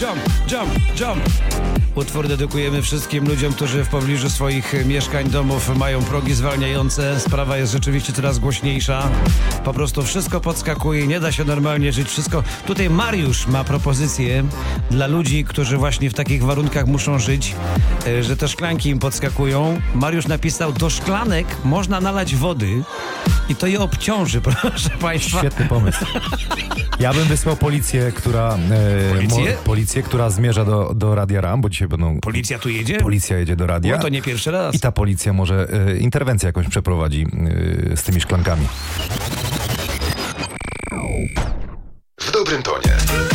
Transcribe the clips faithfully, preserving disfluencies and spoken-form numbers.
Jump, jump, jump. Utwór dedykujemy wszystkim ludziom, którzy w pobliżu swoich mieszkań, domów mają progi zwalniające. Sprawa jest rzeczywiście coraz głośniejsza. Po prostu wszystko podskakuje, nie da się normalnie żyć. Wszystko. Tutaj Mariusz ma propozycję dla ludzi, którzy właśnie w takich warunkach muszą żyć, że te szklanki im podskakują. Mariusz napisał, do szklanek można nalać wody i to je obciąży, proszę państwa. Świetny pomysł. Ja bym wysłał policję, która e, Policję? Mo, policję, która zmierza do, do Radia Ram, bo dzisiaj będą... Policja tu jedzie? Policja jedzie do radia. No to nie pierwszy raz. I ta policja może e, interwencję jakąś przeprowadzi e, z tymi szklankami. W dobrym tonie.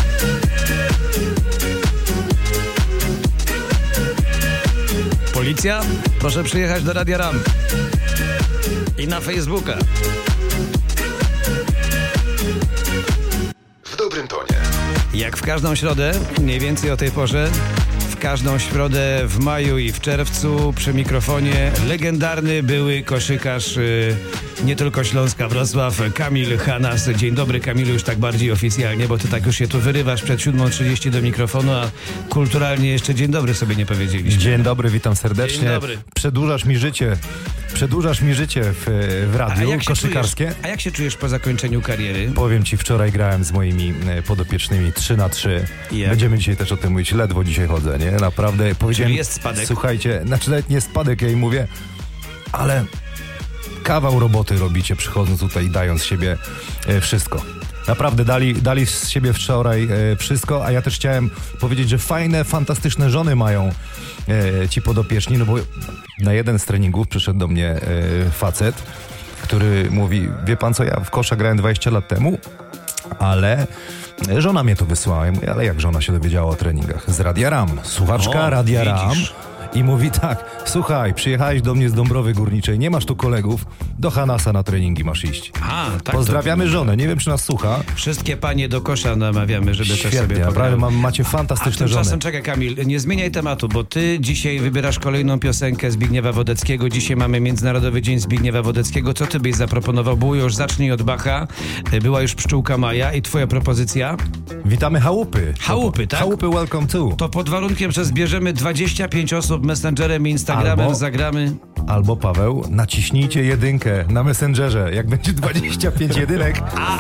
Policja? Proszę przyjechać do Radia Ram. I na Facebooka. W dobrym tonie. Jak w każdą środę, mniej więcej o tej porze, w każdą środę w maju i w czerwcu przy mikrofonie legendarny były koszykarz y, nie tylko Śląska Wrocław, Kamil Hanas. Dzień dobry, Kamilu, już tak bardziej oficjalnie, bo ty tak już się tu wyrywasz przed siódma trzydzieści do mikrofonu, a kulturalnie jeszcze dzień dobry sobie nie powiedzieliśmy. Dzień dobry, witam serdecznie. Dzień dobry. Przedłużasz mi życie. Przedłużasz mi życie w, w radiu a jak koszykarskie. Czujesz, a jak się czujesz po zakończeniu kariery? Powiem ci, wczoraj grałem z moimi e, podopiecznymi trzy na trzy. Jak? Będziemy dzisiaj też o tym mówić. Ledwo dzisiaj chodzę, nie? Naprawdę. Powiedziałem, jest spadek? Słuchajcie, znaczy nawet nie spadek, ja im mówię, ale kawał roboty robicie, przychodząc tutaj i dając z siebie e, wszystko. Naprawdę dali, dali z siebie wczoraj e, wszystko, a ja też chciałem powiedzieć, że fajne, fantastyczne żony mają e, ci podopieczni, no bo na jeden z treningów przyszedł do mnie e, facet, który mówi, wie pan co, ja w kosza grałem dwadzieścia lat temu, ale żona mnie to wysłała. Ja mówię, ale jak żona się dowiedziała o treningach? Z Radia Ram, słuchaczka O, Radia widzisz. Ram. I mówi tak, słuchaj, przyjechałeś do mnie z Dąbrowy Górniczej, nie masz tu kolegów, do Hanasa na treningi masz iść. A, tak. Pozdrawiamy to... żonę, nie wiem czy nas słucha. Wszystkie panie do kosza namawiamy, żeby też Świetnie, sobie naprawdę pograły. mam, macie A fantastyczne żony. tymczasem, czekaj Kamil, nie zmieniaj tematu, bo ty dzisiaj wybierasz kolejną piosenkę Zbigniewa Wodeckiego. Dzisiaj mamy Międzynarodowy Dzień Zbigniewa Wodeckiego. Co ty byś zaproponował? Było już Zacznij od Bacha, była już Pszczółka Maja i twoja propozycja? Witamy chałupy. Chałupy, tak? Chałupy welcome to. To pod warunkiem, że zbierzemy dwadzieścia pięć osób Messengerem i Instagramem, Albo- zagramy. Albo Paweł, naciśnijcie jedynkę na Messengerze. Jak będzie dwadzieścia pięć jedynek,